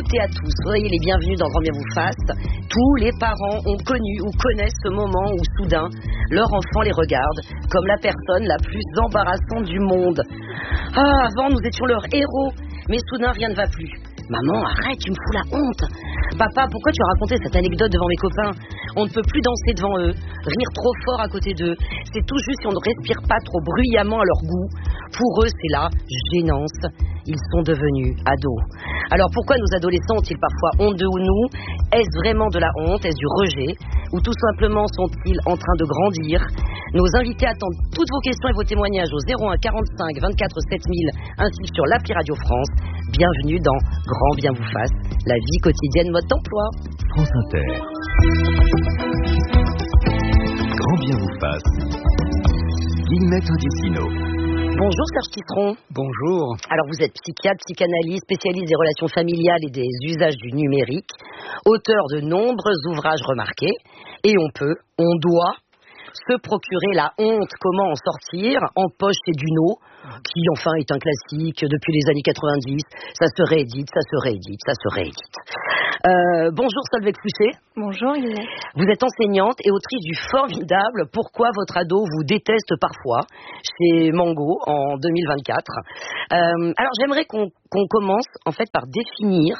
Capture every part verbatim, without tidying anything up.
toutes et à tous, soyez les bienvenus dans Grand Bien vous fasse. Tous les parents ont connu ou connaissent ce moment où soudain leur enfant les regarde comme la personne la plus embarrassante du monde. Ah, avant nous étions leurs héros, mais soudain rien ne va plus. Maman, arrête, tu me fous la honte. Papa, pourquoi tu as raconté cette anecdote devant mes copains? On ne peut plus danser devant eux, rire trop fort à côté d'eux. C'est tout juste si on ne respire pas trop bruyamment à leur goût. Pour eux, c'est la gênance. Ils sont devenus ados. Alors pourquoi nos adolescents ont-ils parfois honte de nous? Est-ce vraiment de la honte? Est-ce du rejet? Ou tout simplement sont-ils en train de grandir? Nos invités attendent toutes vos questions et vos témoignages au zéro un quarante-cinq vingt-quatre sept mille ainsi que sur l'appli Radio France. Bienvenue dans Grand Bien vous fasse, la vie quotidienne mode d'emploi. France Inter. Grand Bien vous fasse. Guillemette Odissino. Bonjour Serge Citron. Bonjour. Alors vous êtes psychiatre, psychanalyste, spécialiste des relations familiales et des usages du numérique, auteur de nombreux ouvrages remarqués, et on peut, on doit se procurer la honte. Comment en sortir? En poche, c'est Duno, qui enfin est un classique depuis les années quatre-vingt-dix. Ça se réédite, ça se réédite, ça se réédite. Euh, bonjour Solveig Fouché. Bonjour Inès. Vous êtes enseignante et autrice du formidable Pourquoi votre ado vous déteste parfois, chez Mango en deux mille vingt-quatre. Euh, alors j'aimerais qu'on, qu'on commence en fait par définir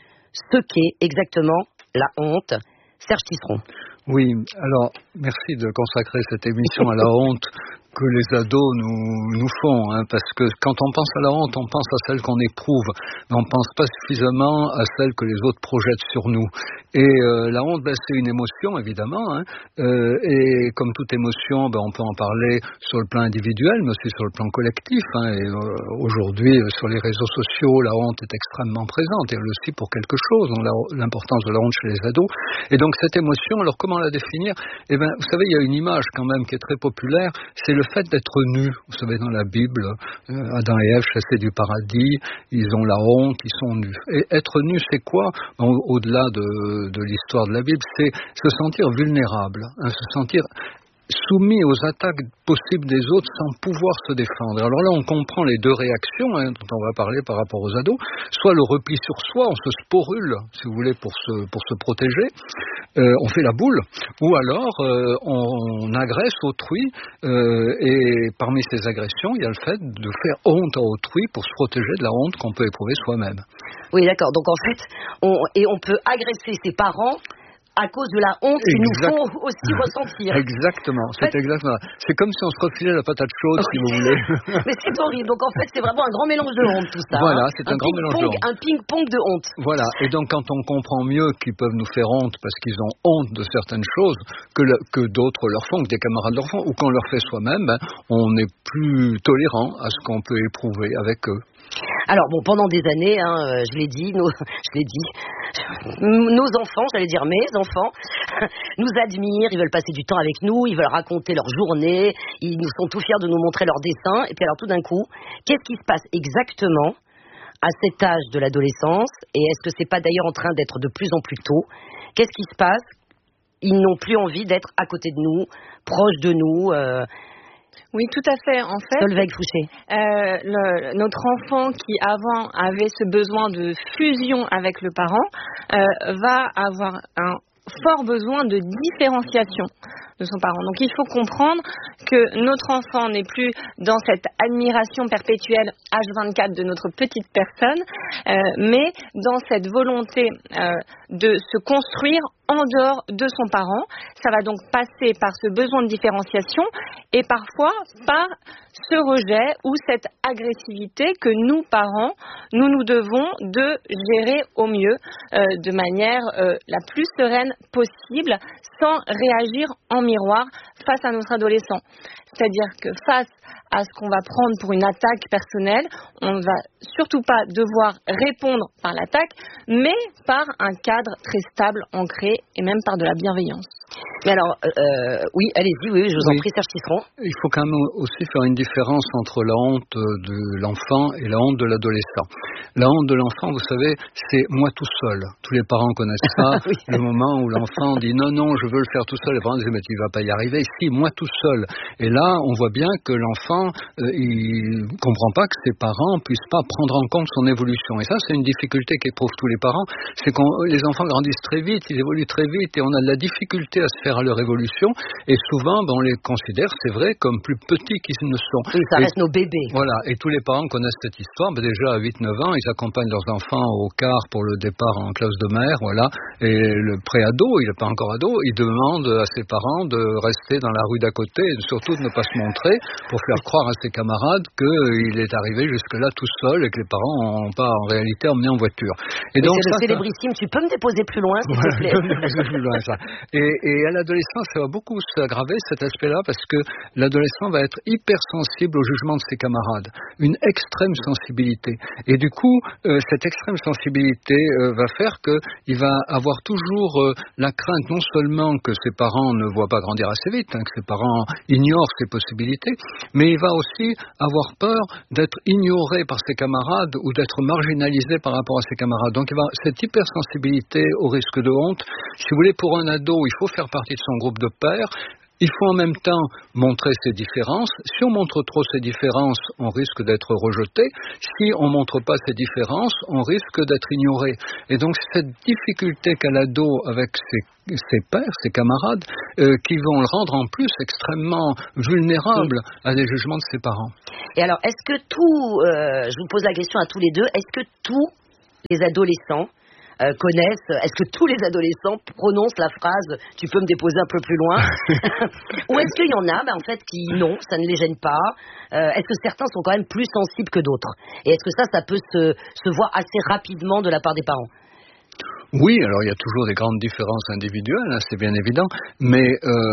ce qu'est exactement la honte. Serge Tisseron. Oui, alors merci de consacrer cette émission à la honte que les ados nous, nous font, hein, parce que quand on pense à la honte, on pense à celle qu'on éprouve, mais on ne pense pas suffisamment à celle que les autres projettent sur nous. Et euh, la honte, ben, c'est une émotion, évidemment, hein, euh, et comme toute émotion, ben, on peut en parler sur le plan individuel, mais aussi sur le plan collectif. Hein, et euh, aujourd'hui, euh, sur les réseaux sociaux, la honte est extrêmement présente, et elle aussi pour quelque chose, donc la, l'importance de la honte chez les ados. Et donc cette émotion, alors comment la définir? Eh ben, vous savez, il y a une image quand même qui est très populaire, c'est le fait d'être nu. Vous savez, dans la Bible, euh, Adam et Ève chassés du paradis, ils ont la honte, ils sont nus. Et être nu, c'est quoi? Bon, au-delà de, de l'histoire de la Bible, c'est se sentir vulnérable, hein, se sentir soumis aux attaques possibles des autres sans pouvoir se défendre. Alors là, on comprend les deux réactions, hein, dont on va parler par rapport aux ados. Soit le repli sur soi, on se sporule, si vous voulez, pour se, pour se protéger. Euh, on fait la boule. Ou alors, euh, on, on agresse autrui. Euh, et parmi ces agressions, il y a le fait de faire honte à autrui pour se protéger de la honte qu'on peut éprouver soi-même. Oui, d'accord. Donc en fait, on, et on peut agresser ses parents à cause de la honte qu'ils nous font aussi ressentir. Exactement, c'est exactement. C'est comme si on se refilait la patate chaude, si vous voulez. Mais c'est horrible. Donc en fait, c'est vraiment un grand mélange de honte, tout ça. Voilà, hein. c'est un, un grand mélange de honte. Un ping-pong de honte. Voilà, et donc quand on comprend mieux qu'ils peuvent nous faire honte parce qu'ils ont honte de certaines choses que, le, que d'autres leur font, que des camarades leur font, ou qu'on leur fait soi-même, ben, on est plus tolérant à ce qu'on peut éprouver avec eux. Alors bon, pendant des années, hein, je l'ai dit, nos, je l'ai dit, nos enfants, j'allais dire mes enfants, nous admirent, ils veulent passer du temps avec nous, ils veulent raconter leur journée, ils nous sont tout fiers de nous montrer leurs dessins. Et puis alors tout d'un coup, qu'est-ce qui se passe exactement à cet âge de l'adolescence? Et est-ce que c'est pas d'ailleurs en train d'être de plus en plus tôt? Qu'est-ce qui se passe? Ils n'ont plus envie d'être à côté de nous, proches de nous. Euh, Oui, tout à fait. En fait, Solveig Fouché. Euh, le, notre enfant qui avant avait ce besoin de fusion avec le parent euh, va avoir un fort besoin de différenciation de son parent. Donc il faut comprendre que notre enfant n'est plus dans cette admiration perpétuelle H vingt-quatre de notre petite personne, euh, mais dans cette volonté euh, de se construire en dehors de son parent. Ça va donc passer par ce besoin de différenciation et parfois par ce rejet ou cette agressivité que nous, parents, nous nous devons de gérer au mieux euh, de manière euh, la plus sereine possible sans réagir en miroir face à notre adolescent. C'est-à-dire que face à ce qu'on va prendre pour une attaque personnelle, on ne va surtout pas devoir répondre par l'attaque, mais par un cadre très stable, ancré, et même par de la bienveillance. Mais alors, euh, oui, allez-y, oui, je vous oui. en prie, Serge Tisserand. Il faut quand même aussi faire une différence entre la honte de l'enfant et la honte de l'adolescent. La honte de l'enfant, vous savez, c'est moi tout seul. Tous les parents connaissent ça. Oui. Le moment où l'enfant dit non, non, je veux le faire tout seul. Les parents disent mais tu vas pas y arriver. Si, moi tout seul. Et là, on voit bien que l'enfant, euh, il comprend pas que ses parents puissent pas prendre en compte son évolution. Et ça, c'est une difficulté qu'éprouvent tous les parents. C'est que les enfants grandissent très vite, ils évoluent très vite, et on a de la difficulté à se faire à leur évolution. Et souvent, ben, on les considère, c'est vrai, comme plus petits qu'ils ne sont. Oui, ça et, reste nos bébés. Voilà. Et tous les parents connaissent cette histoire. Ben, déjà, à huit neuf ans, ils accompagnent leurs enfants au car pour le départ en classe de mer, voilà. Et le pré-ado, il n'est pas encore ado, il demande à ses parents de rester dans la rue d'à côté et surtout de ne pas se montrer pour faire croire à ses camarades qu'il est arrivé jusque-là tout seul et que les parents n'ont pas en réalité emmené en voiture. Et oui, donc, c'est ça, le célébrissime, ça... tu peux me déposer plus loin, s'il te plaît. plus loin, ça. Et, et à l'adolescence, ça va beaucoup s'aggraver cet aspect-là parce que l'adolescent va être hypersensible au jugement de ses camarades. Une extrême sensibilité. Et du coup, euh, cette extrême sensibilité euh, va faire qu'il va avoir toujours euh, la crainte non seulement que ses parents ne voient pas grandir assez vite, hein, que ses parents ignorent ses possibilités, mais il va aussi avoir peur d'être ignoré par ses camarades ou d'être marginalisé par rapport à ses camarades. Donc il va cette hypersensibilité au risque de honte. Si vous voulez, pour un ado, il faut faire partie de son groupe de pairs. Il faut en même temps montrer ses différences. Si on montre trop ses différences, on risque d'être rejeté. Si on montre pas ses différences, on risque d'être ignoré. Et donc cette difficulté qu'a l'ado avec ses, ses pairs, ses camarades, euh, qui vont le rendre en plus extrêmement vulnérable à des jugements de ses parents. Et alors, est-ce que tout, euh, je vous pose la question à tous les deux, est-ce que tous les adolescents Euh, connaissent, est-ce que tous les adolescents prononcent la phrase « tu peux me déposer un peu plus loin » ou est-ce qu'il y en a ben, en fait qui non, ça ne les gêne pas, euh, est-ce que certains sont quand même plus sensibles que d'autres et est-ce que ça, ça peut se, se voir assez rapidement de la part des parents? Oui, alors il y a toujours des grandes différences individuelles, hein, c'est bien évident, mais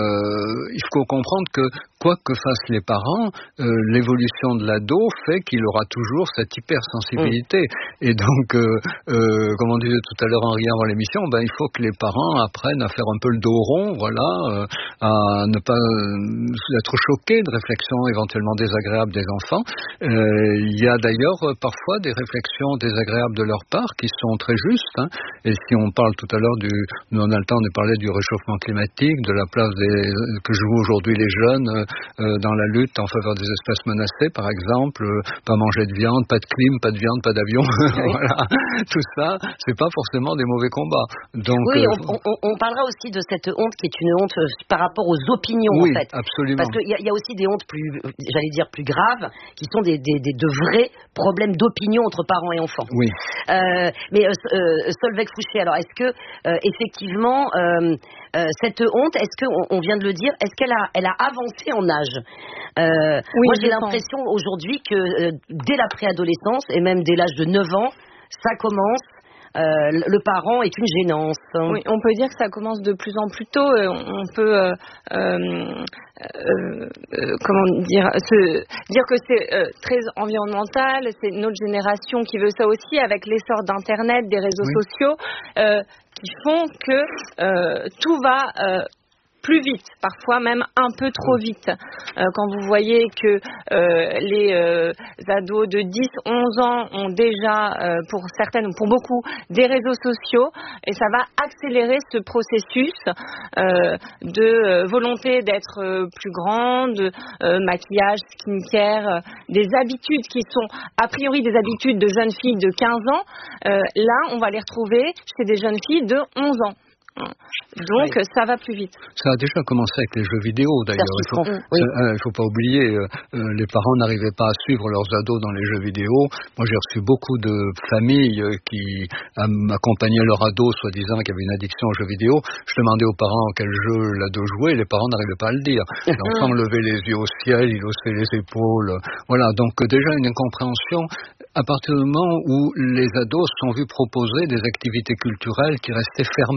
euh, il faut comprendre que quoi que fassent les parents, euh, l'évolution de l'ado fait qu'il aura toujours cette hypersensibilité. Mmh. Et donc, euh, euh, comme on disait tout à l'heure en riant avant l'émission, ben, il faut que les parents apprennent à faire un peu le dos rond, voilà, euh, à ne pas euh, être choqués de réflexions éventuellement désagréables des enfants. Euh, il y a d'ailleurs euh, parfois des réflexions désagréables de leur part qui sont très justes, hein, et si on parle tout à l'heure du, nous on a le temps de parler du réchauffement climatique, de la place des, que jouent aujourd'hui les jeunes euh, dans la lutte en faveur des espèces menacées, par exemple, euh, pas manger de viande, pas de clim, pas de viande, pas d'avion, oui. Voilà, tout ça, c'est pas forcément des mauvais combats. Donc, oui, euh, on, on, on parlera aussi de cette honte qui est une honte par rapport aux opinions, oui, en fait. Absolument. Parce qu'il y, y a aussi des hontes plus, j'allais dire plus graves, qui sont des, des, des de vrais problèmes d'opinion entre parents et enfants. Oui. Euh, mais euh, euh, Solveig Fouché, alors est-ce que euh, effectivement euh, euh, cette honte, est-ce que on, on vient de le dire, est-ce qu'elle a, elle a avancé en âge? euh, oui, Moi, j'ai l'impression pense. aujourd'hui que euh, dès la préadolescence et même dès l'âge de neuf ans, ça commence. Euh, le parent est une gênance. Oui, on peut dire que ça commence de plus en plus tôt. On peut, euh, euh, euh, comment dire, se, dire que c'est euh, très environnemental. C'est notre génération qui veut ça aussi, avec l'essor d'Internet, des réseaux oui. sociaux, euh, qui font que euh, tout va euh, plus vite, parfois même un peu trop vite. Euh, quand vous voyez que euh, les euh, ados de dix onze ans ont déjà, euh, pour certaines, pour beaucoup, des réseaux sociaux, et ça va accélérer ce processus euh, de euh, volonté d'être euh, plus grande, euh, maquillage, skincare, euh, des habitudes qui sont a priori des habitudes de jeunes filles de quinze ans. Euh, là, on va les retrouver chez des jeunes filles de onze ans. Donc oui. ça va plus vite. Ça a déjà commencé avec les jeux vidéo d'ailleurs. Il faut, oui. euh, il faut pas oublier, euh, les parents n'arrivaient pas à suivre leurs ados dans les jeux vidéo. Moi j'ai reçu beaucoup de familles qui accompagnaient leur ado soi-disant qu'il y avait une addiction aux jeux vidéo. Je demandais aux parents quel jeu l'ado jouait, les parents n'arrivaient pas à le dire. L'enfant levait les yeux au ciel, il haussait les épaules. Voilà, donc déjà une incompréhension à partir du moment où les ados sont vus proposer des activités culturelles qui restaient fermées aux parents.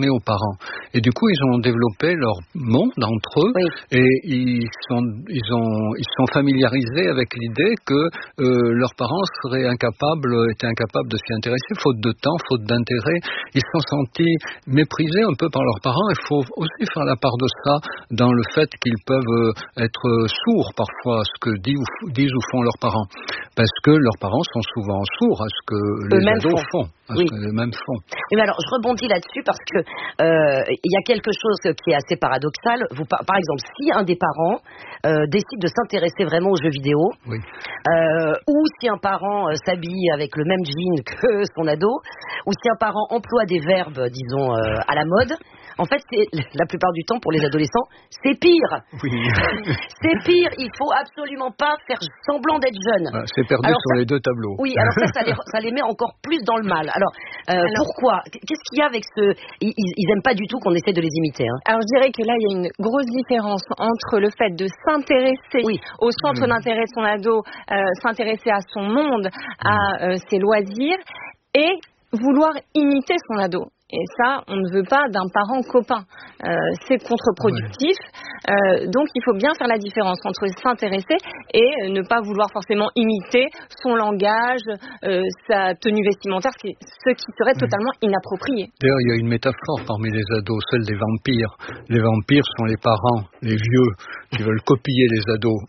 parents. Et du coup, ils ont développé leur monde entre eux oui. et ils sont, ils ont, ils sont familiarisés avec l'idée que euh, leurs parents seraient incapables, étaient incapables de s'y intéresser, faute de temps, faute d'intérêt. Ils se sont sentis méprisés un peu par leurs parents. Il faut aussi faire la part de ça dans le fait qu'ils peuvent être sourds parfois à ce que disent ou, disent ou font leurs parents. Parce que leurs parents sont souvent sourds à ce que les ados font. Parce oui. que les mêmes font. Et mais alors, je rebondis là-dessus parce que euh, il y a quelque chose qui est assez paradoxal. Vous, par, par exemple, si un des parents euh, décide de s'intéresser vraiment aux jeux vidéo, oui. euh, ou si un parent euh, s'habille avec le même jean que son ado, ou si un parent emploie des verbes, disons, euh, à la mode, en fait, c'est, la plupart du temps, pour les adolescents, c'est pire. Oui. C'est pire. Il faut absolument pas faire semblant d'être jeune. Voilà, c'est perdu alors, sur ça, les deux tableaux. Oui, alors ça, ça les, ça les met encore plus dans le mal. Alors, euh, alors pourquoi ? Qu'est-ce qu'il y a avec ce... Ils, ils aiment pas du tout qu'on essaie de les imiter. Hein. Alors, je dirais que là, il y a une grosse différence entre le fait de s'intéresser oui. au centre oui. d'intérêt de son ado, euh, s'intéresser à son monde, à euh, ses loisirs, et vouloir imiter son ado. Et ça, on ne veut pas d'un parent copain. Euh, c'est contre-productif. Ouais. Euh, donc, il faut bien faire la différence entre s'intéresser et ne pas vouloir forcément imiter son langage, euh, sa tenue vestimentaire, ce qui, ce qui serait totalement inapproprié. D'ailleurs, il y a une métaphore parmi les ados, celle des vampires. Les vampires sont les parents, les vieux, qui veulent copier les ados,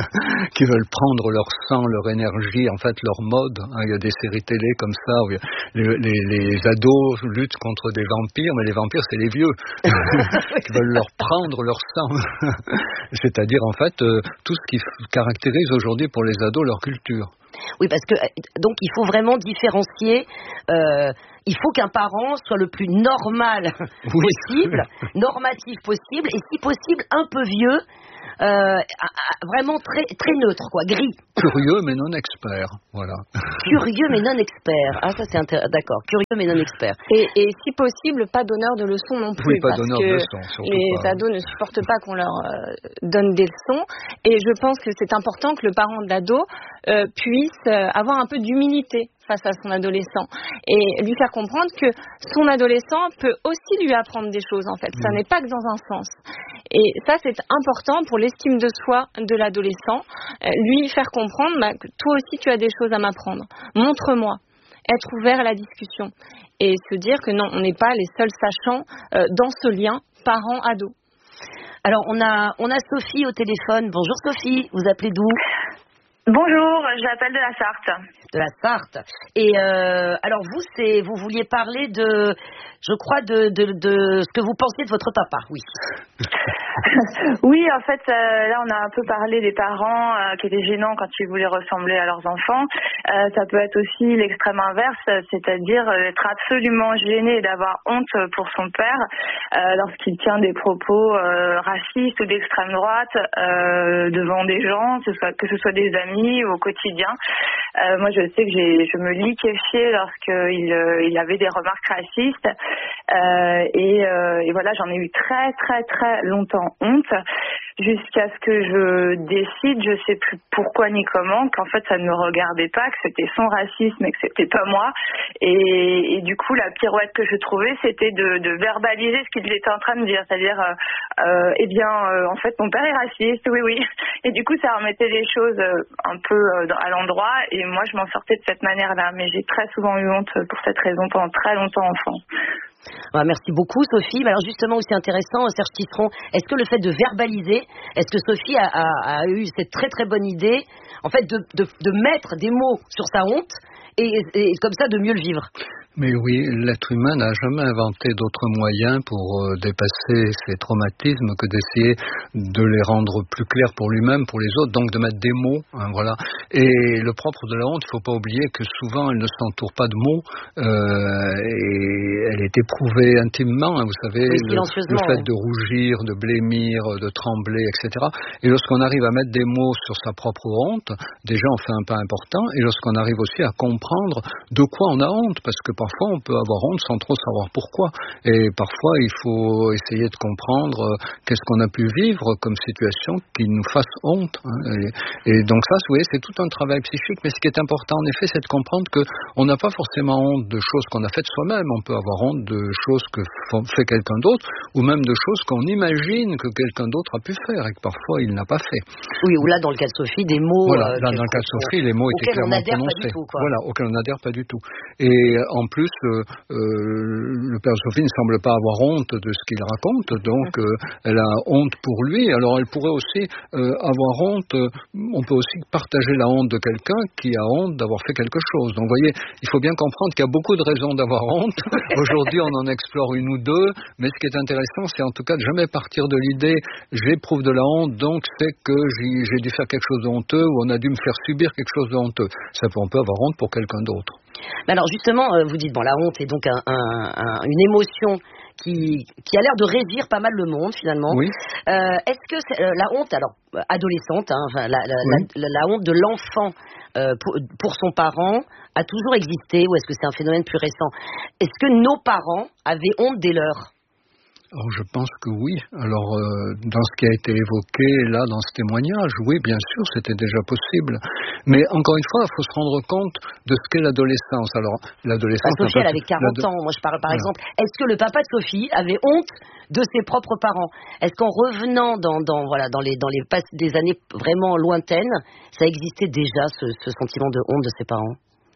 qui veulent prendre leur sang, leur énergie, en fait, leur mode. Il y a des séries télé comme ça où les, les, les ados luttent contre contre des vampires, mais les vampires, c'est les vieux qui veulent leur prendre leur sang. C'est-à-dire, en fait, euh, tout ce qui f- caractérise aujourd'hui pour les ados leur culture. Oui, parce que donc il faut vraiment différencier. Euh, il faut qu'un parent soit le plus normal oui. possible, normatif possible, et si possible un peu vieux. Euh, vraiment très très neutre, quoi, gris. Curieux mais non expert, voilà. Curieux mais non expert. Ah, ça c'est intér... d'accord. Curieux mais non expert. Et, et si possible, pas donneur de leçons non plus, oui, pas parce donneur que de leçons, les pas. ados ne supportent pas qu'on leur euh, donne des leçons. Et je pense que c'est important que le parent de l'ado euh, puisse euh, avoir un peu d'humilité face à son adolescent et lui faire comprendre que son adolescent peut aussi lui apprendre des choses, en fait. Ça mmh. n'est pas que dans un sens. Et ça, c'est important pour l'estime de soi de l'adolescent. Euh, lui faire comprendre bah, que toi aussi, tu as des choses à m'apprendre. Montre-moi. Être ouvert à la discussion. Et se dire que non, on n'est pas les seuls sachants euh, dans ce lien parent-ado. Alors, on a, on a Sophie au téléphone. Bonjour Sophie, vous appelez d'où ? Bonjour, j'appelle de la Sarthe. De la Sarthe. Et euh, alors vous, c'est, vous vouliez parler de, je crois, de, de, de ce que vous pensiez de votre papa, oui. Oui, en fait, euh, là, on a un peu parlé des parents euh, qui étaient gênants quand ils voulaient ressembler à leurs enfants. Euh, ça peut être aussi l'extrême inverse, c'est-à-dire être absolument gêné d'avoir honte pour son père euh, lorsqu'il tient des propos euh, racistes ou d'extrême droite euh, devant des gens, que ce soit, que ce soit des amis ou au quotidien. Euh, moi, je sais que j'ai, je me liquéfiais lorsqu'il euh, il avait des remarques racistes. Euh, et, euh, et voilà, j'en ai eu très, très, très longtemps honte, jusqu'à ce que je décide, je sais plus pourquoi ni comment, qu'en fait ça ne me regardait pas, que c'était son racisme et que c'était pas moi. Et, et du coup, la pirouette que je trouvais, c'était de, de verbaliser ce qu'il était en train de dire, c'est-à-dire, euh, euh, eh bien, euh, en fait, mon père est raciste, oui, oui. Et du coup, ça remettait les choses euh, un peu euh, à l'endroit, et moi, je m'en sortais de cette manière-là. Mais j'ai très souvent eu honte pour cette raison pendant très longtemps enfant. Ah, merci beaucoup Sophie. Alors justement, aussi intéressant, Serge Tisseron, est-ce que le fait de verbaliser, est-ce que Sophie a, a, a eu cette très très bonne idée, en fait, de, de, de mettre des mots sur sa honte et, et comme ça de mieux le vivre? Mais oui, l'être humain n'a jamais inventé d'autres moyens pour euh, dépasser ses traumatismes que d'essayer de les rendre plus clairs pour lui-même, pour les autres, donc de mettre des mots, hein, voilà. Et le propre de la honte, il ne faut pas oublier que souvent elle ne s'entoure pas de mots, euh, et elle est éprouvée intimement, hein, vous savez, oui, le, le fait ouais. de rougir, de blêmir, de trembler, et cetera. Et lorsqu'on arrive à mettre des mots sur sa propre honte, déjà on fait un pas important, et lorsqu'on arrive aussi à comprendre de quoi on a honte, parce que parfois parfois on peut avoir honte sans trop savoir pourquoi. Et parfois il faut essayer de comprendre euh, qu'est-ce qu'on a pu vivre comme situation qui nous fasse honte. Hein. Et, et donc ça, vous voyez, c'est tout un travail psychique. Mais ce qui est important en effet, c'est de comprendre que on n'a pas forcément honte de choses qu'on a faites soi-même. On peut avoir honte de choses que fait quelqu'un d'autre, ou même de choses qu'on imagine que quelqu'un d'autre a pu faire et que parfois il n'a pas fait. Oui, ou là dans le cas de Sophie, des mots. Voilà, euh, là, dans le cas de Sophie, les mots étaient clairement prononcés. Tout, voilà, auxquels on n'adhère pas du tout. Et en plus, euh, euh, le père de Sophie ne semble pas avoir honte de ce qu'il raconte, donc euh, elle a honte pour lui. Alors elle pourrait aussi euh, avoir honte. Euh, on peut aussi partager la honte de quelqu'un qui a honte d'avoir fait quelque chose. Donc vous voyez, il faut bien comprendre qu'il y a beaucoup de raisons d'avoir honte. Aujourd'hui, on en explore une ou deux, mais ce qui est intéressant, c'est en tout cas de jamais partir de l'idée j'éprouve de la honte, donc c'est que j'ai, j'ai dû faire quelque chose de honteux ou on a dû me faire subir quelque chose de honteux. Ça peut, on peut avoir honte pour quelqu'un d'autre. Mais alors justement, vous dites bon, la honte est donc un, un, un, une émotion qui, qui a l'air de régir pas mal le monde finalement. Oui. Euh, est-ce que c'est, euh, la honte, alors adolescente, hein, enfin, la, la, oui. la, la, la honte de l'enfant euh, pour, pour son parent a toujours existé, ou est-ce que c'est un phénomène plus récent? Est-ce que nos parents avaient honte des leurs? Alors, je pense que oui. Alors, euh, dans ce qui a été évoqué là, dans ce témoignage, oui, bien sûr, c'était déjà possible. Mais encore une fois, il faut se rendre compte de ce qu'est l'adolescence. Alors, l'adolescence... Bah, Sophie, elle avait quarante ans. Moi, je parle par voilà. exemple... Est-ce que le papa de Sophie avait honte de ses propres parents? Est-ce qu'en revenant dans, dans, voilà, dans, les, dans les pas, des années vraiment lointaines, ça existait déjà, ce, ce sentiment de honte de ses parents?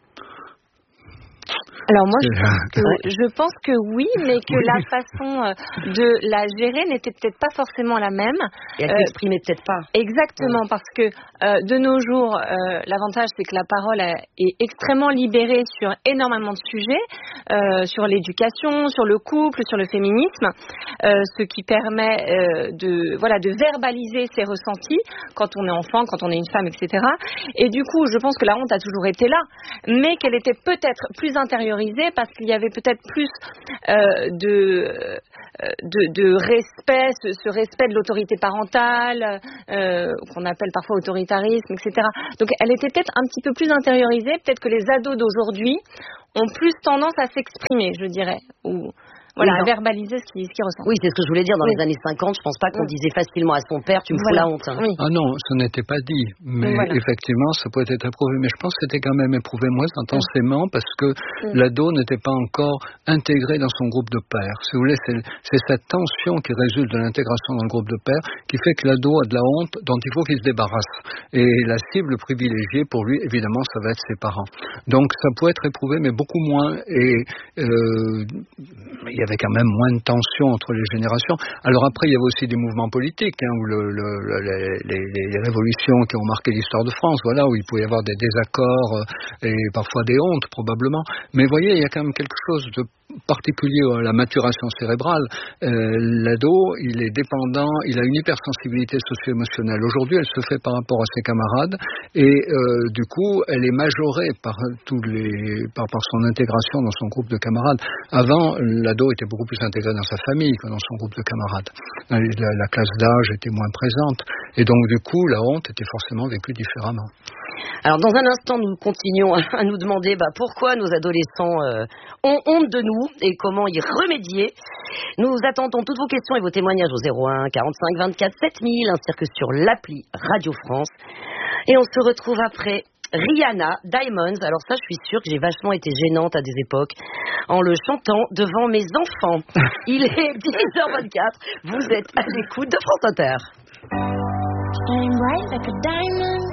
Alors moi, je pense, que, je pense que oui, mais que oui. la façon de la gérer n'était peut-être pas forcément la même. Et elle euh, s'exprimait peut-être pas. Exactement, ouais. parce que euh, de nos jours, euh, l'avantage c'est que la parole est extrêmement libérée sur énormément de sujets, euh, sur l'éducation, sur le couple, sur le féminisme, euh, ce qui permet euh, de, voilà, de verbaliser ses ressentis quand on est enfant, quand on est une femme, et cetera. Et du coup, je pense que la honte a toujours été là, mais qu'elle était peut-être plus intérieure parce qu'il y avait peut-être plus euh, de, de, de respect, ce, ce respect de l'autorité parentale, euh, qu'on appelle parfois autoritarisme, et cetera. Donc elle était peut-être un petit peu plus intériorisée, peut-être que les ados d'aujourd'hui ont plus tendance à s'exprimer, je dirais, ou... Voilà, oui, à verbaliser ce qu'ils, ce qu'ils ressentent. Oui, c'est ce que je voulais dire. Dans oui. les années cinquante, je pense pas qu'on oui. disait facilement à son père, tu me voilà. fous la honte. Hein. Oui. Ah non, ce n'était pas dit. Mais voilà. effectivement, ça peut être éprouvé. Mais je pense que c'était quand même éprouvé moins intensément parce que oui. l'ado n'était pas encore intégré dans son groupe de pairs. Si vous voulez, c'est, c'est cette tension qui résulte de l'intégration dans le groupe de pairs qui fait que l'ado a de la honte dont il faut qu'il se débarrasse. Et la cible privilégiée pour lui, évidemment, ça va être ses parents. Donc, ça peut être éprouvé, mais beaucoup moins. Et euh, il y avait quand même moins de tension entre les générations. Alors après, il y avait aussi des mouvements politiques, hein, où le, le, le, les, les, les révolutions qui ont marqué l'histoire de France, voilà, où il pouvait y avoir des désaccords euh, et parfois des hontes, probablement. Mais vous voyez, il y a quand même quelque chose de particulier à la maturation cérébrale. Euh, l'ado, il est dépendant, il a une hypersensibilité socio-émotionnelle. Aujourd'hui, elle se fait par rapport à ses camarades et euh, du coup, elle est majorée par, tous les, par, par son intégration dans son groupe de camarades. Avant, l'ado était beaucoup plus intégré dans sa famille que dans son groupe de camarades. La, la classe d'âge était moins présente et donc du coup, la honte était forcément vécue différemment. Alors dans un instant, nous continuons à nous demander bah, pourquoi nos adolescents euh, ont honte de nous et comment y remédier. Nous attendons toutes vos questions et vos témoignages au zéro un quarante-cinq vingt-quatre sept mille ainsi que sur l'appli Radio France. Et on se retrouve après Rihanna, Diamonds. Alors ça, je suis sûre que j'ai vachement été gênante à des époques en le chantant devant mes enfants. Il est dix heures vingt-quatre, vous êtes à l'écoute de France Inter. Shine bright like a diamond.